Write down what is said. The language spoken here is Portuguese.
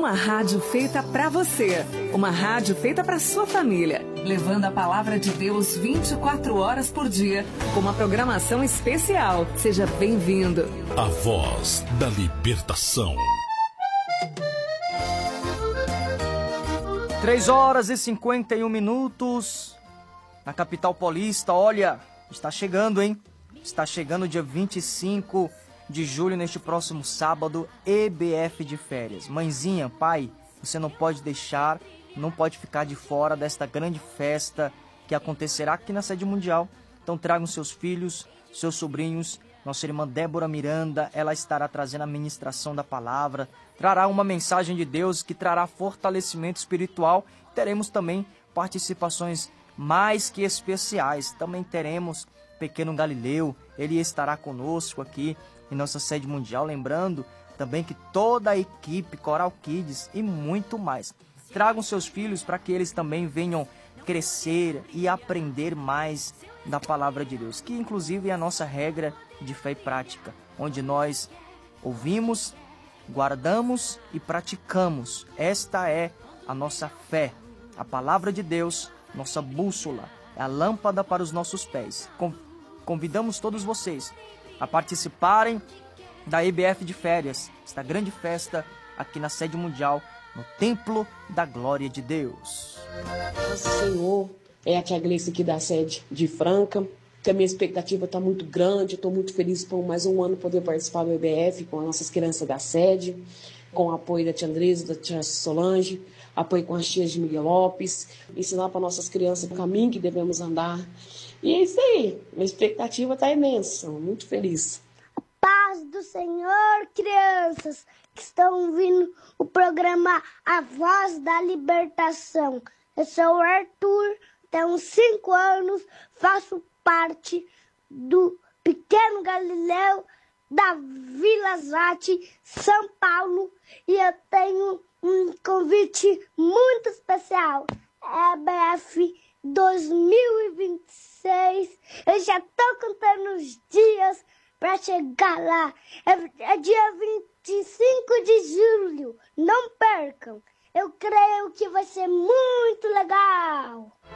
Uma rádio feita pra você. Uma rádio feita pra sua família. Levando a palavra de Deus 24 horas por dia. Com uma programação especial. Seja bem-vindo. A voz da libertação. 3h51 na capital paulista. Olha, está chegando, hein? Está chegando dia 25 de julho, neste próximo sábado, EBF de férias. Mãezinha, pai, você não pode ficar de fora desta grande festa que acontecerá aqui na sede mundial. Então tragam seus filhos, seus sobrinhos. Nossa irmã Débora Miranda, ela estará trazendo a ministração da palavra, trará uma mensagem de Deus que trará fortalecimento espiritual. Teremos também participações mais que especiais. Também teremos Pequeno Galileu, ele estará conosco aqui em nossa sede mundial. Lembrando também que toda a equipe Coral Kids e muito mais. Tragam seus filhos para que eles também venham crescer e aprender mais da palavra de Deus, que inclusive é a nossa regra de fé e prática, onde nós ouvimos, guardamos e praticamos. Esta é a nossa fé, a palavra de Deus, nossa bússola, é a lâmpada para os nossos pés. Convidamos todos vocês a participarem da EBF de férias, esta grande festa aqui na sede mundial, no Templo da Glória de Deus. Nosso Senhor, é aqui a Gleice aqui da sede de Franca, que a minha expectativa está muito grande. Estou muito feliz por mais um ano poder participar do EBF com as nossas crianças da sede, com o apoio da tia Andresa, da tia Solange, apoio com as tias de Miguel Lopes, ensinar para nossas crianças o caminho que devemos andar. E é isso aí, minha expectativa está imensa, muito feliz. Paz do Senhor, crianças que estão ouvindo o programa A Voz da Libertação. Eu sou o Arthur, tenho 5 anos, faço parte do Pequeno Galileu da Vila Zate, São Paulo, e eu tenho um convite muito especial. EBF 2026, eu já estou contando os dias para chegar lá. É dia 25 de julho, não percam. Eu creio que vai ser muito legal.